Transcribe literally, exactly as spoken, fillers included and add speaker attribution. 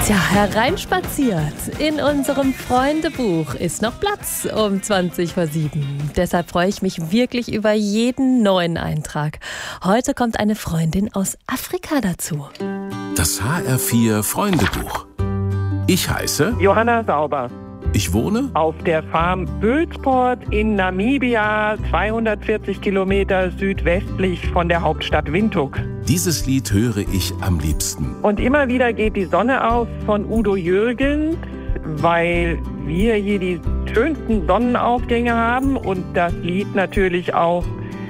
Speaker 1: Ja, hereinspaziert. In unserem Freundebuch ist noch Platz um zwanzig vor sieben. Deshalb freue ich mich wirklich über jeden neuen Eintrag. Heute kommt eine Freundin aus Afrika dazu.
Speaker 2: Das H R vier Freundebuch. Ich heiße
Speaker 3: Johanna Sauber.
Speaker 2: Ich wohne
Speaker 3: Auf der Farm Bülsport in Namibia, zweihundertvierzig Kilometer südwestlich von der Hauptstadt Windhoek.
Speaker 2: Dieses Lied höre ich am liebsten.
Speaker 3: Und immer wieder geht die Sonne auf von Udo Jürgens, weil wir hier die schönsten Sonnenaufgänge haben und das Lied natürlich auch